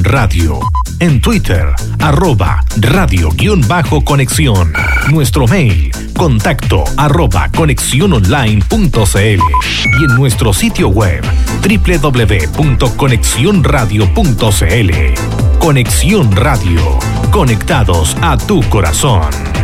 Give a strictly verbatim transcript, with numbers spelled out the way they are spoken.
Radio. En Twitter, arroba radio-conexión. Nuestro mail, contacto arroba conexiononline.cl. Y en nuestro sitio web, doble u doble u doble u punto conexión radio punto c l. Conexión Radio. Conectados a tu corazón.